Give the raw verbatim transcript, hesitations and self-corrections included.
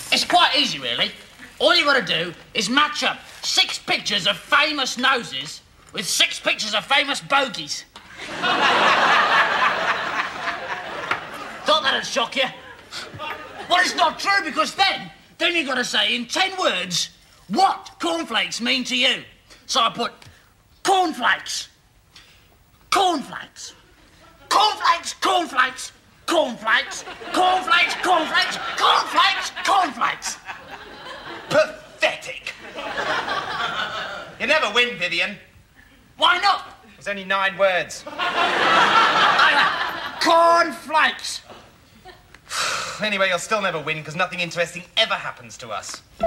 It's quite easy, really. All you got to do is match up six pictures of famous noses with six pictures of famous bogies. Thought that'd shock you? Well, it's not true, because then, then you got to say in ten words what cornflakes mean to you. So I put cornflakes, cornflakes, cornflakes, cornflakes, cornflakes, cornflakes, cornflakes, cornflakes, cornflakes. Pathetic. You never win, Vivian. Why not? There's only nine words. Cornflakes. Anyway, you'll still never win, because nothing interesting ever happens to us.